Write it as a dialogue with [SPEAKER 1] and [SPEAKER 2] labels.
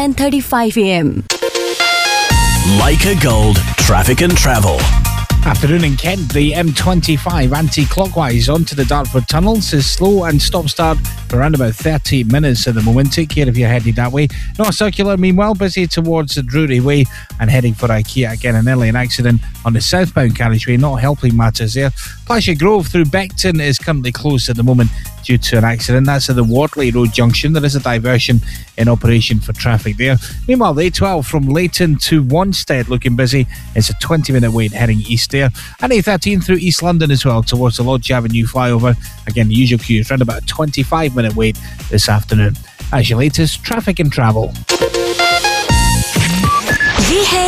[SPEAKER 1] 10:35 a.m.
[SPEAKER 2] Leica Gold Traffic and Travel.
[SPEAKER 3] Afternoon in Kent, the M25 anti-clockwise onto the Dartford tunnels is slow and stop-start for around about 30 minutes at the moment. Take care if you're headed that way. North Circular, meanwhile, busy towards the Drury Way and heading for IKEA. Again, an early accident on the southbound carriageway, not helping matters there. Plashy Grove through Beckton is currently closed at the moment due to an accident. That's at the Wortley Road junction. There is a diversion in operation for traffic there. Meanwhile, the A12 from Leighton to Wanstead looking busy. It's a 20-minute wait heading east there. And A13 through East London as well towards the Lodge Avenue flyover. Again, the usual queue is around about a 25-minute wait this afternoon. As your latest traffic and travel.